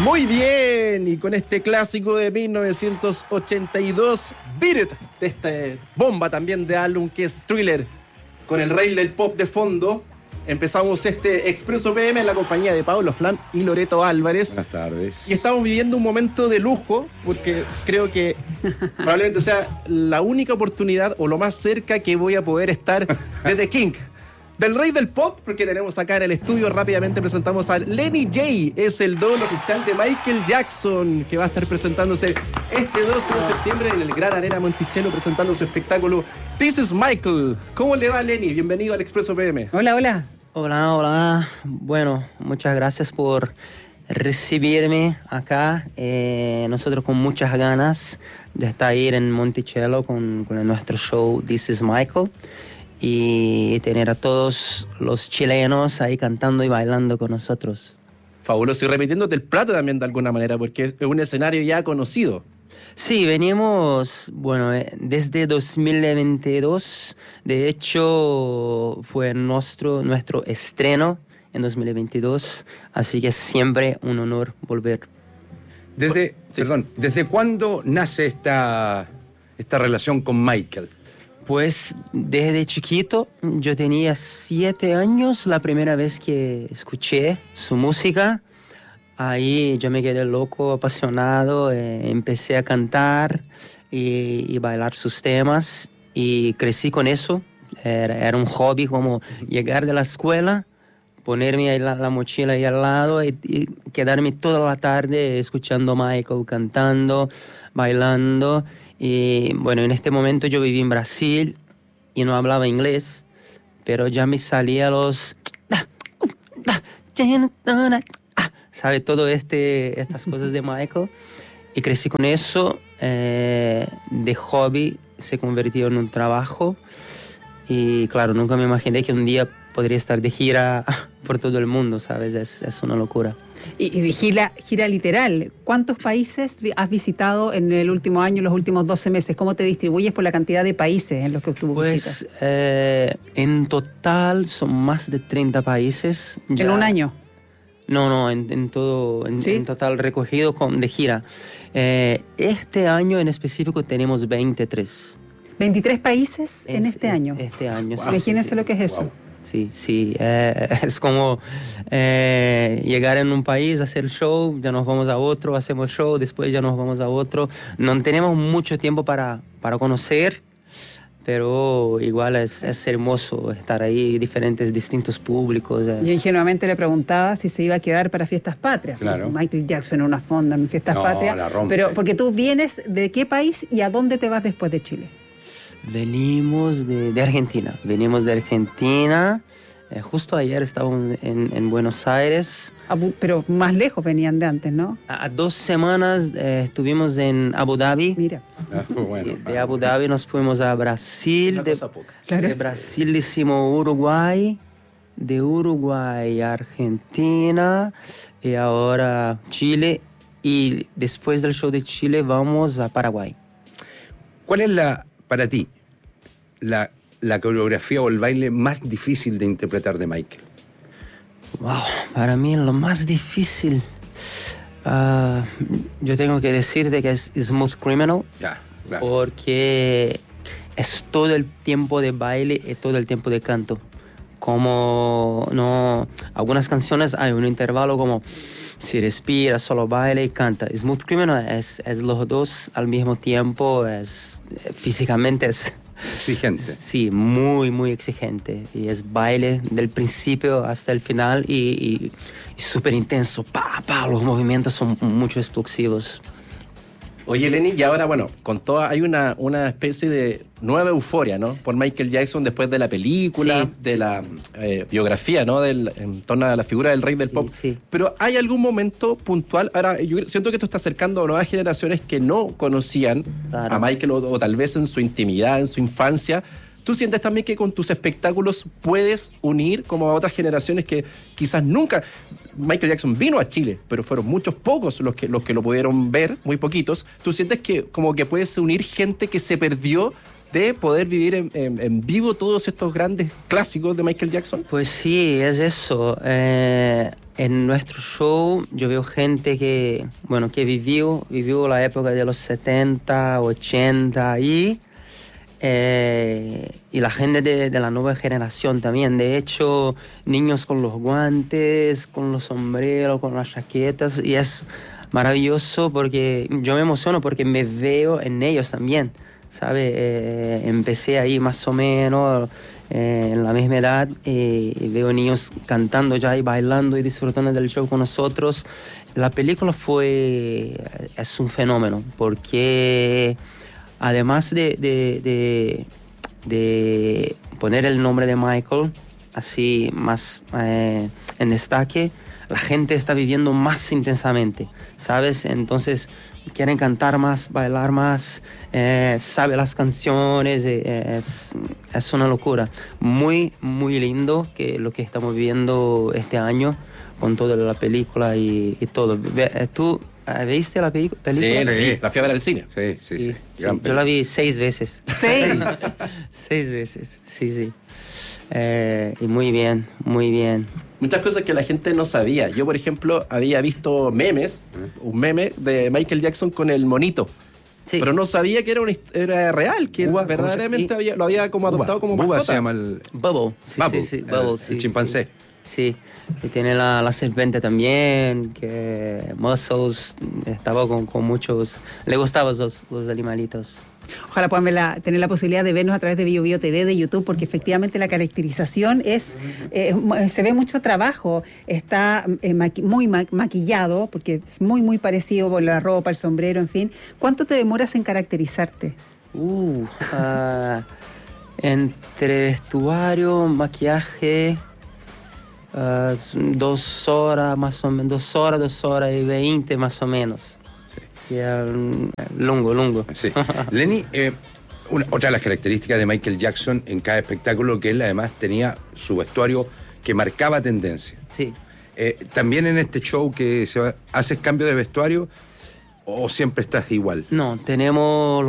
Muy bien, y con este clásico de 1982, Beat It, de esta bomba también de álbum que es Thriller, con el rey del pop de fondo, empezamos este Expreso PM en la compañía de Pablo Flam y Loreto Álvarez. Buenas tardes. Y estamos viviendo un momento de lujo, porque creo que probablemente sea la única oportunidad o lo más cerca que voy a poder estar de The King. Del rey del pop, porque tenemos acá en el estudio, rápidamente presentamos a Lenny J, es el doble oficial de Michael Jackson, que va a estar presentándose este 12 de septiembre en el Gran Arena Monticello, presentando su espectáculo This is Michael. ¿Cómo le va, Lenny? Bienvenido al Expreso PM. Hola, hola. Hola. Bueno, muchas gracias por recibirme acá. Nosotros con muchas ganas de estar ahí en Monticello con nuestro show This is Michael. Y tener a todos los chilenos ahí cantando y bailando con nosotros. Fabuloso. Y repitiéndote el plato también de alguna manera, porque es un escenario ya conocido. Sí, venimos, desde 2022. De hecho, fue nuestro estreno en 2022. Así que es siempre un honor volver. ¿Desde cuándo nace esta relación con Michael? Pues desde chiquito, yo tenía 7 años, la primera vez que escuché su música. Ahí yo me quedé loco, apasionado, empecé a cantar y bailar sus temas y crecí con eso. Era un hobby como llegar de la escuela, ponerme ahí la mochila ahí al lado y quedarme toda la tarde escuchando a Michael, cantando, bailando. Y bueno, en este momento yo viví en Brasil y no hablaba inglés, pero ya me salía los... ¿Sabe? Todo estas cosas de Michael. Y crecí con eso. De hobby se convirtió en un trabajo. Y claro, nunca me imaginé que un día podría estar de gira por todo el mundo, ¿sabes? Es una locura. Y de gira literal. ¿Cuántos países has visitado en el último año, los últimos 12 meses? ¿Cómo te distribuyes por la cantidad de países en los que tú visitas? En total son más de 30 países. ¿En un año? No, en todo, ¿Sí? En total recogido de gira. Este año en específico tenemos 23. ¿23 países en este año? Este año, wow. Imagínense sí. Lo que es eso. Wow. Sí, es como llegar en un país, hacer show, ya nos vamos a otro, hacemos show, después ya nos vamos a otro. No tenemos mucho tiempo para conocer, pero igual es hermoso estar ahí, distintos públicos. Yo ingenuamente le preguntaba si se iba a quedar para Fiestas Patrias. Claro. Michael Jackson en una fonda en Fiestas Patrias. La rompe. Pero porque tú vienes ¿de qué país y a dónde te vas después de Chile? Venimos de Argentina. Justo ayer estábamos en Buenos Aires. Pero más lejos venían de antes, ¿no? A 2 semanas estuvimos en Abu Dhabi. Mira. Bueno, de Abu Dhabi nos fuimos a Brasil. De Brasil hicimos Uruguay. De Uruguay a Argentina. Y ahora Chile. Y después del show de Chile vamos a Paraguay. ¿Cuál es para ti la coreografía o el baile más difícil de interpretar de Michael? Wow, para mí lo más difícil, yo tengo que decirte que es Smooth Criminal, Ya, claro. porque es todo el tiempo de baile y todo el tiempo de canto. Como algunas canciones hay un intervalo como si respira, solo baila y canta. Smooth Criminal es los dos al mismo tiempo, físicamente es... Exigente. Sí, muy, muy exigente. Y es baile del principio hasta el final y súper intenso. Los movimientos son mucho explosivos. Oye, Lenny, y ahora, con toda hay una especie de nueva euforia, ¿no? Por Michael Jackson después de la película, sí, de la biografía, ¿no? En torno a la figura del rey del pop. Sí. Pero ¿hay algún momento puntual? Ahora, yo siento que esto está acercando a nuevas generaciones que no conocían a Michael o tal vez en su intimidad, en su infancia. ¿Tú sientes también que con tus espectáculos puedes unir como a otras generaciones que quizás nunca... Michael Jackson vino a Chile, pero fueron pocos los que lo pudieron ver, muy poquitos. ¿Tú sientes que como que puedes unir gente que se perdió de poder vivir en vivo todos estos grandes clásicos de Michael Jackson? Pues sí, es eso. En nuestro show yo veo gente que vivió la época de los 70, 80 y la gente de la nueva generación también. De hecho, niños con los guantes, con los sombreros, con las chaquetas, y es maravilloso porque yo me emociono porque me veo en ellos también, ¿sabe? Empecé ahí más o menos en la misma edad y veo niños cantando ya y bailando y disfrutando del show con nosotros. La película es un fenómeno porque además de poner el nombre de Michael así más en destaque, la gente está viviendo más intensamente, ¿sabes? Entonces quieren cantar más, bailar más, sabe las canciones, es una locura. Muy, muy lindo que lo que estamos viviendo este año con toda la película y todo. ¿Tú viste la película? Sí, la fui a ver al cine. Sí. Yo la vi 6 veces. 6. 6 veces, sí. Y muy bien, muy bien. Muchas cosas que la gente no sabía. Yo, por ejemplo, había visto un meme de Michael Jackson con el monito. Sí. Pero no sabía que era real, que Bubba, verdaderamente lo había como adoptado como Bubba mascota. se llama el Bubble. Sí. Bubble, el chimpancé. Sí. Y tiene la serpiente también, que Muscles estaba con muchos... Le gustaban los animalitos. Ojalá puedan tener la posibilidad de vernos a través de BioBio TV, de YouTube, porque efectivamente la caracterización se ve mucho trabajo. Está muy maquillado, porque es muy, muy parecido por la ropa, el sombrero, en fin. ¿Cuánto te demoras en caracterizarte? Entre vestuario, maquillaje, 2 horas más o menos, 2 horas y 20 más o menos. Sí, lungo. Sí. Lenny, otra de las características de Michael Jackson en cada espectáculo, que él además tenía su vestuario que marcaba tendencia. Sí. También en este show ¿haces cambio de vestuario o siempre estás igual? No, tenemos